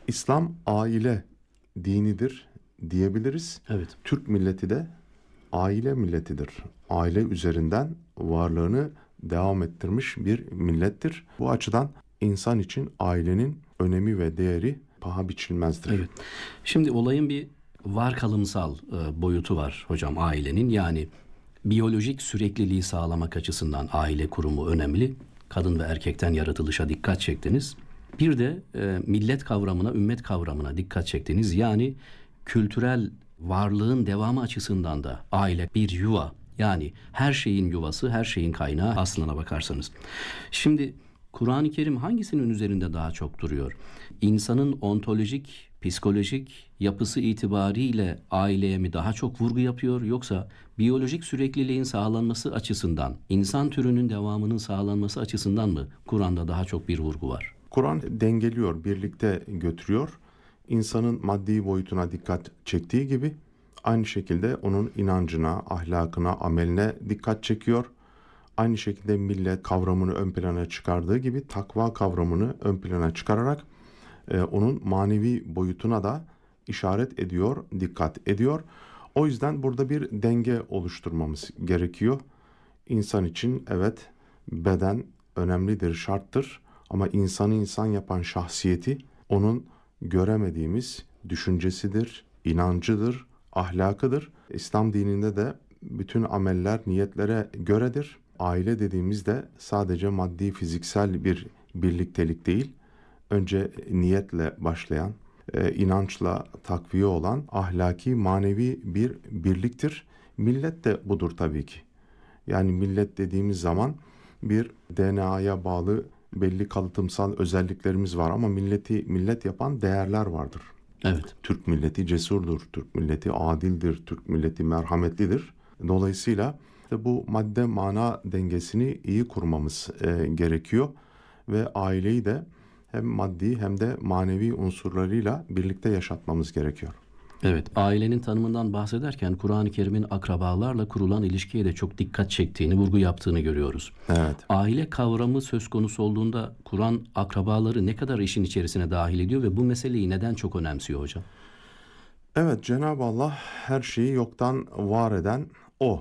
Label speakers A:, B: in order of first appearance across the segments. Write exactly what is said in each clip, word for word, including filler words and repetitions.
A: İslam aile dinidir diyebiliriz.
B: Evet.
A: Türk milleti de aile milletidir. Aile üzerinden varlığını devam ettirmiş bir millettir. Bu açıdan insan için ailenin önemi ve değeri paha biçilmezdir.
B: Evet. Şimdi olayın bir varkalımsal e, boyutu var hocam ailenin. Yani biyolojik sürekliliği sağlamak açısından aile kurumu önemli. Kadın ve erkekten yaratılışa dikkat çektiniz. Bir de e, millet kavramına, ümmet kavramına dikkat çektiniz. Yani kültürel varlığın devamı açısından da aile bir yuva. Yani her şeyin yuvası, her şeyin kaynağı aslına bakarsanız. Şimdi Kur'an-ı Kerim hangisinin üzerinde daha çok duruyor? İnsanın ontolojik, psikolojik yapısı itibariyle aileye mi daha çok vurgu yapıyor, yoksa biyolojik sürekliliğin sağlanması açısından, insan türünün devamının sağlanması açısından mı Kur'an'da daha çok bir vurgu var?
A: Kur'an dengeliyor, birlikte götürüyor. İnsanın maddi boyutuna dikkat çektiği gibi aynı şekilde onun inancına, ahlakına, ameline dikkat çekiyor. Aynı şekilde millet kavramını ön plana çıkardığı gibi takva kavramını ön plana çıkararak e, onun manevi boyutuna da işaret ediyor, dikkat ediyor. O yüzden burada bir denge oluşturmamız gerekiyor. İnsan için evet beden önemlidir, şarttır. Ama insanı insan yapan şahsiyeti onun göremediğimiz düşüncesidir, inancıdır, ahlakıdır. İslam dininde de bütün ameller niyetlere göredir. Aile dediğimizde sadece maddi, fiziksel bir birliktelik değil, önce niyetle başlayan, e, inançla takviye olan ahlaki, manevi bir birliktir. Millet de budur tabii ki. Yani millet dediğimiz zaman bir D N A'ya bağlı belli kalıtımsal özelliklerimiz var ama milleti millet yapan değerler vardır.
B: Evet.
A: Türk milleti cesurdur, Türk milleti adildir, Türk milleti merhametlidir. Dolayısıyla bu madde mana dengesini iyi kurmamız e, gerekiyor ve aileyi de hem maddi hem de manevi unsurlarıyla birlikte yaşatmamız gerekiyor.
B: Evet, ailenin tanımından bahsederken Kur'an-ı Kerim'in akrabalarla kurulan ilişkiye de çok dikkat çektiğini, vurgu yaptığını görüyoruz.
A: Evet.
B: Aile kavramı söz konusu olduğunda Kur'an akrabaları ne kadar işin içerisine dahil ediyor ve bu meseleyi neden çok önemsiyor hocam?
A: Evet, Cenab-ı Allah her şeyi yoktan var eden O.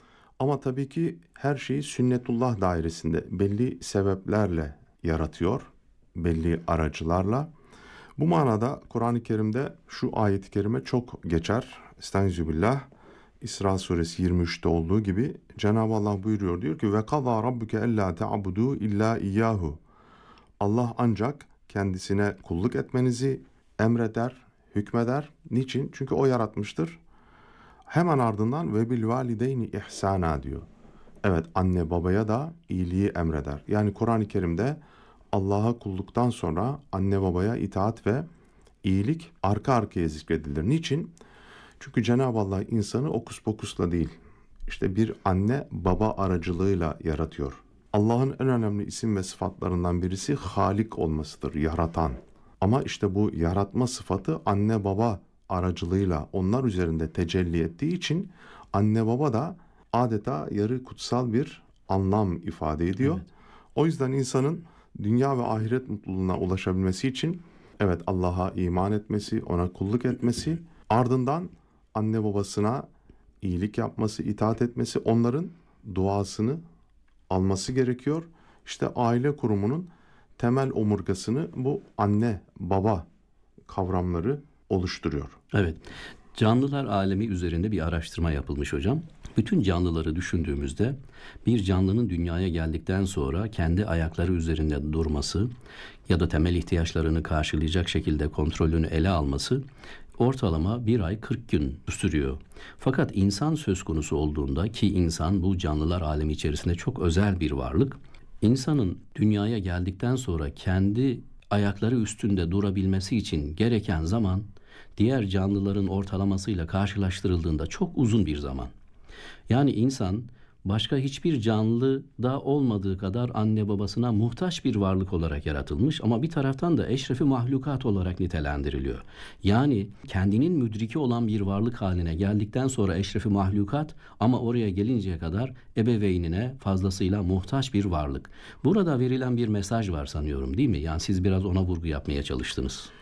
A: Ama tabii ki her şeyi sünnetullah dairesinde belli sebeplerle yaratıyor, belli aracılarla. Bu manada Kur'an-ı Kerim'de şu ayet-i kerime çok geçer. Estağfirullah. İsra suresi yirmi üçte olduğu gibi Cenab-ı Allah buyuruyor, diyor ki ve kaza rabbuke alla ta'budu illa iyyahu. Allah ancak kendisine kulluk etmenizi emreder, hükmeder. Niçin? Çünkü o yaratmıştır. Hemen ardından ve bil valideyni ihsana diyor. Evet, anne babaya da iyiliği emreder. Yani Kur'an-ı Kerim'de Allah'a kulluktan sonra anne babaya itaat ve iyilik arka arkaya zikredilir. Niçin? Çünkü Cenab-ı Allah insanı okus pokusla değil, işte bir anne baba aracılığıyla yaratıyor. Allah'ın en önemli isim ve sıfatlarından birisi Halik olmasıdır, yaratan. Ama işte bu yaratma sıfatı anne baba aracılığıyla onlar üzerinde tecelli ettiği için anne baba da adeta yarı kutsal bir anlam ifade ediyor. Evet. O yüzden insanın dünya ve ahiret mutluluğuna ulaşabilmesi için evet Allah'a iman etmesi, ona kulluk etmesi, ardından anne babasına iyilik yapması, itaat etmesi, onların duasını alması gerekiyor. İşte aile kurumunun temel omurgasını bu anne baba kavramları oluşturuyor.
B: Evet. Canlılar alemi üzerinde bir araştırma yapılmış hocam. Bütün canlıları düşündüğümüzde bir canlının dünyaya geldikten sonra kendi ayakları üzerinde durması ya da temel ihtiyaçlarını karşılayacak şekilde kontrolünü ele alması ortalama bir ay kırk gün sürüyor. Fakat insan söz konusu olduğunda, ki insan bu canlılar alemi içerisinde çok özel bir varlık, insanın dünyaya geldikten sonra kendi ayakları üstünde durabilmesi için gereken zaman diğer canlıların ortalamasıyla karşılaştırıldığında çok uzun bir zaman. Yani insan başka hiçbir canlıda olmadığı kadar anne babasına muhtaç bir varlık olarak yaratılmış ama bir taraftan da eşrefi mahlukat olarak nitelendiriliyor. Yani kendinin müdriki olan bir varlık haline geldikten sonra eşrefi mahlukat ama oraya gelinceye kadar ebeveynine fazlasıyla muhtaç bir varlık. Burada verilen bir mesaj var sanıyorum, değil mi? Yani siz biraz ona vurgu yapmaya çalıştınız.